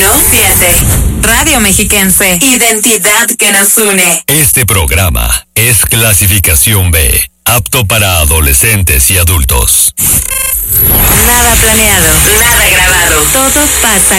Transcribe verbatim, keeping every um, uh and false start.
uno siete. Radio Mexiquense. Identidad que nos une. Este programa es clasificación B, apto para adolescentes y adultos. Nada planeado. Nada grabado. Todo pasa